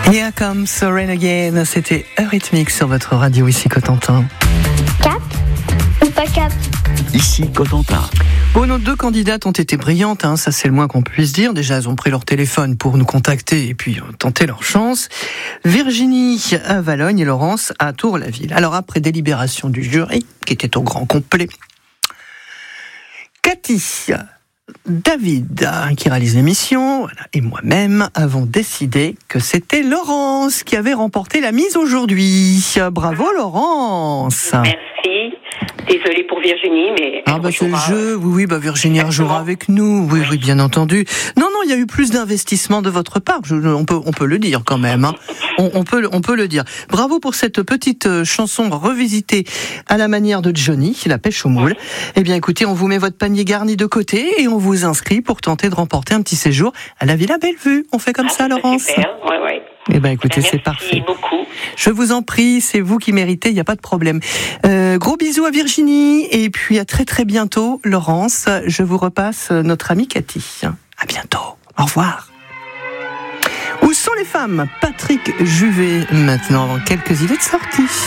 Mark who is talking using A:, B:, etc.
A: Here Comes the Rain Again, c'était Eurythmics sur votre radio ici Cotentin.
B: Cap ou pas cap?
C: Ici Cotentin.
A: Bon, nos deux candidates ont été brillantes, ça c'est le moins qu'on puisse dire. Déjà, elles ont pris leur téléphone pour nous contacter et puis tenter leur chance. Virginie à Valognes et Laurence à Tour-la-Ville. Alors après délibération du jury, qui était au grand complet, Cathy, David, qui réalise l'émission, et moi-même avons décidé que c'était Laurence qui avait remporté la mise aujourd'hui. Bravo Laurence.
D: Merci. Désolée pour Virginie, mais...
A: c'est le jeu. Oui, Virginie jouera avec nous. Oui, bien entendu. Non, il y a eu plus d'investissement de votre part. On peut le dire quand même. On peut le dire. Bravo pour cette petite chanson revisitée à la manière de Johnny, La pêche au moule. Eh bien, écoutez, on vous met votre panier garni de côté et on vous inscrit pour tenter de remporter un petit séjour à la Villa Bellevue. On fait comme ça, Laurence.
D: Super, ouais.
A: Eh bien, écoutez,
D: Merci
A: c'est parfait.
D: Beaucoup.
A: Je vous en prie, c'est vous qui méritez, il n'y a pas de problème. Gros bisous à Virginie et puis à très très bientôt, Laurence. Je vous repasse notre amie Cathy. À bientôt. Au revoir. Où sont les femmes? Patrick Juvet, maintenant, dans quelques idées de sortie.